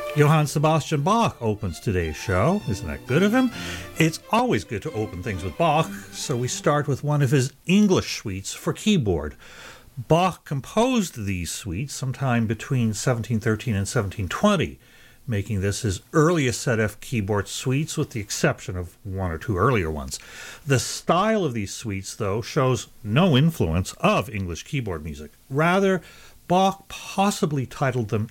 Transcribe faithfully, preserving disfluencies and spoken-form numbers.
Johann Sebastian Bach opens today's show. Isn't that good of him? It's always good to open things with Bach, so we start with one of his English suites for keyboard. Bach composed these suites sometime between seventeen thirteen and seventeen twenty, making this his earliest set of keyboard suites with the exception of one or two earlier ones. The style of these suites, though, shows no influence of English keyboard music. Rather, Bach possibly titled them